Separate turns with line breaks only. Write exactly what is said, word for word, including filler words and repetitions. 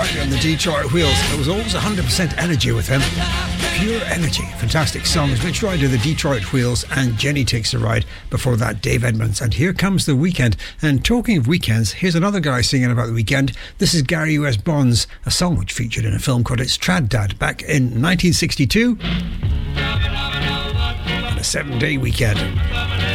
Friday on the Detroit Wheels. There was always one hundred percent energy with him. Pure energy. Fantastic songs. Mitch Ryder, the Detroit Wheels, and Jenny Takes a Ride. Before that, Dave Edmunds. And Here Comes the Weekend. And talking of weekends, here's another guy singing about the weekend. This is Gary U S Bonds, a song which featured in a film called It's Trad Dad back in nineteen sixty-two. And a seven-day weekend.